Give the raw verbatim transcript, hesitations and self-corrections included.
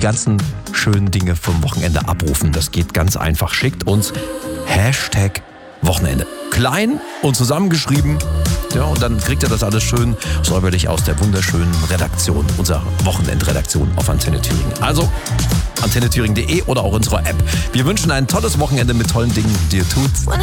ganzen schönen Dinge vom Wochenende abrufen. Das geht ganz einfach. Schickt uns Hashtag Wochenende. Klein und zusammengeschrieben. Ja, und dann kriegt ihr das alles schön säuberlich aus der wunderschönen Redaktion, unserer Wochenendredaktion auf Antenne Thüringen. Also antenne thüringen punkt de oder auch unserer App. Wir wünschen ein tolles Wochenende mit tollen Dingen, die ihr tut.